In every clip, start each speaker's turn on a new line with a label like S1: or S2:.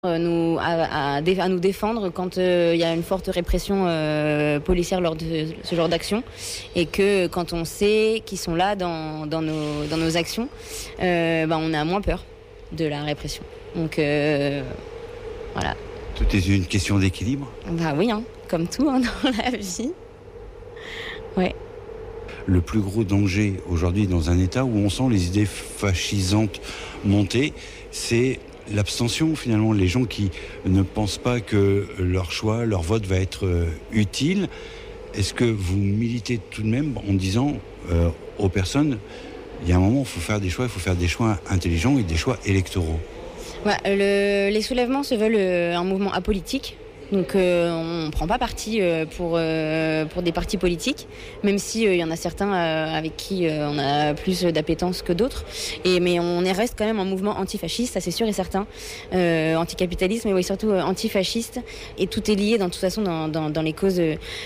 S1: à nous défendre quand il y a une forte répression policière lors de ce genre d'action, et que quand on sait qu'ils sont là dans nos actions, on a moins peur de la répression. Donc voilà.
S2: Tout est une question d'équilibre.
S1: Bah oui, comme tout dans la vie. Ouais.
S2: Le plus gros danger aujourd'hui dans un État où on sent les idées fascisantes monter, c'est l'abstention finalement. Les gens qui ne pensent pas que leur choix, leur vote va être utile. Est-ce que vous militez tout de même en disant aux personnes, il y a un moment où il faut faire des choix intelligents et des choix électoraux?
S1: Les soulèvements se veulent un mouvement apolitique. Donc on ne prend pas parti pour des partis politiques, même si y en a certains avec qui on a plus d'appétence que d'autres. Mais on reste quand même un mouvement antifasciste, ça c'est sûr et certain. Anticapitaliste, mais oui, surtout antifasciste. Et tout est lié de toute façon dans les causes,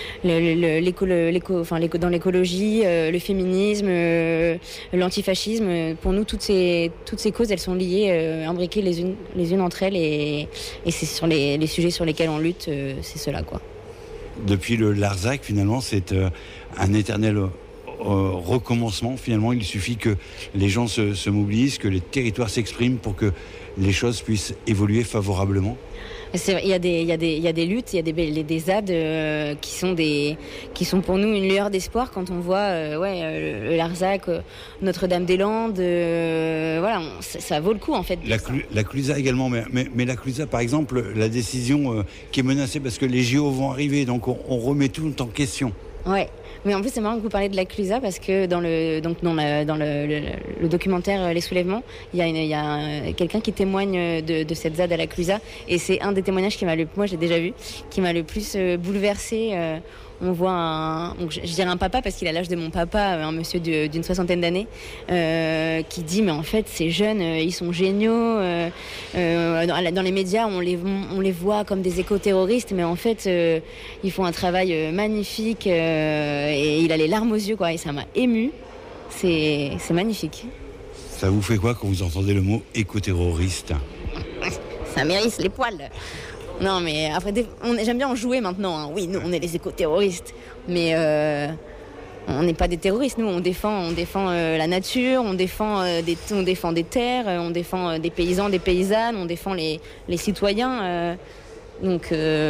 S1: dans l'écologie, le féminisme, l'antifascisme. Pour nous, toutes ces causes, elles sont liées, imbriquées les unes entre elles, et c'est sur les sujets sur lesquels on lutte. C'est cela, quoi.
S2: Depuis le Larzac, finalement, c'est un éternel recommencement. Finalement, il suffit que les gens se mobilisent, que les territoires s'expriment pour que les choses puissent évoluer favorablement.
S1: Il y a des luttes, il y a des ZAD qui sont pour nous une lueur d'espoir quand on voit le Larzac, Notre-Dame-des-Landes, ça vaut le coup en fait.
S2: La Clusa également, mais la Clusa par exemple, la décision qui est menacée parce que les JO vont arriver, donc on remet tout en question.
S1: Ouais. Mais en plus, c'est marrant que vous parlez de la Clusa parce que dans le documentaire Les Soulèvements, il y a quelqu'un qui témoigne de cette ZAD à la Clusa, et c'est un des témoignages moi j'ai déjà vu, qui m'a le plus bouleversée. On voit je dirais un papa parce qu'il a l'âge de mon papa, un monsieur d'une 60aine d'années, qui dit mais en fait ces jeunes ils sont géniaux, dans les médias on les voit comme des éco-terroristes, mais en fait ils font un travail magnifique, et il a les larmes aux yeux, quoi, et ça m'a émue. C'est magnifique.
S2: Ça vous fait quoi quand vous entendez le mot éco-terroriste?
S1: Ça m'érisse les poils. Non, mais après, j'aime bien en jouer maintenant. Oui, nous, on est les éco-terroristes. Mais on n'est pas des terroristes. Nous, on défend la nature, on défend des terres, on défend des paysans, des paysannes, on défend les citoyens. Donc,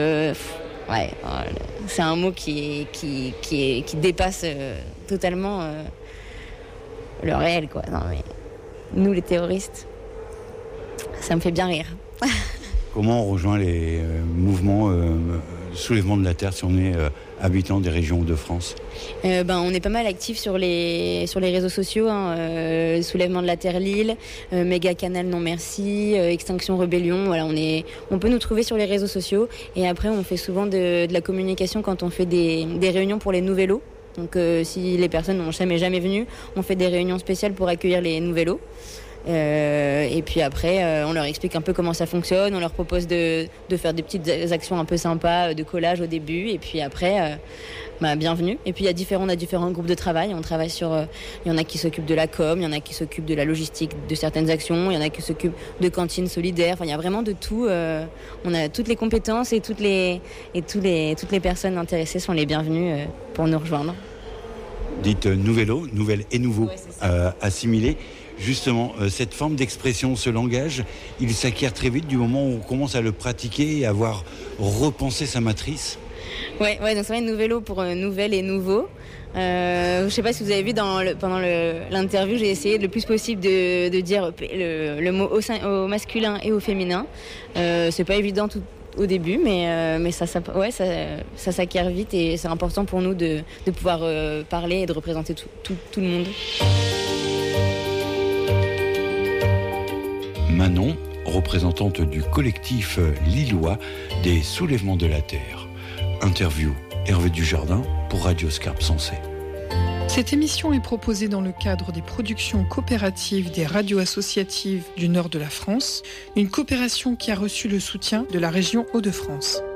S1: c'est un mot qui dépasse totalement le réel, quoi. Non, mais nous, les terroristes, ça me fait bien rire.
S2: Comment on rejoint les mouvements soulèvement de la terre si on est habitant des régions de France?
S1: On est pas mal actifs sur les réseaux sociaux, Soulèvement de la Terre Lille, Méga Canal Non Merci, Extinction Rebellion. Voilà, on peut nous trouver sur les réseaux sociaux, et après on fait souvent de la communication quand on fait des réunions pour les nouvellos. Donc si les personnes n'ont jamais venu, on fait des réunions spéciales pour accueillir les nouvellos. Et puis après on leur explique un peu comment ça fonctionne, on leur propose de faire des petites actions un peu sympas de collage au début, et puis après bienvenue. Et puis on a différents groupes de travail, on travaille il y en a qui s'occupent de la com, il y en a qui s'occupent de la logistique de certaines actions, il y en a qui s'occupent de cantines solidaires, il y a vraiment de tout. On a toutes les compétences, et toutes les personnes intéressées sont les bienvenues pour nous rejoindre.
S2: Dites nouvello, nouvelle et nouveau, ouais, assimilé. Justement, cette forme d'expression, ce langage, il s'acquiert très vite du moment où on commence à le pratiquer et à avoir repensé sa matrice.
S1: Ouais, donc ça va être nouvello pour nouvelle et nouveau. Je sais pas si vous avez vu pendant l'interview, j'ai essayé le plus possible de dire le mot au masculin et au féminin. C'est pas évident au début, mais ça s'acquiert vite, et c'est important pour nous de pouvoir parler et de représenter tout le monde.
S2: Manon, représentante du collectif lillois des Soulèvements de la Terre. Interview Hervé Dujardin pour Radio Scarpe Sensée.
S3: Cette émission est proposée dans le cadre des productions coopératives des radios associatives du nord de la France, une coopération qui a reçu le soutien de la région Hauts-de-France.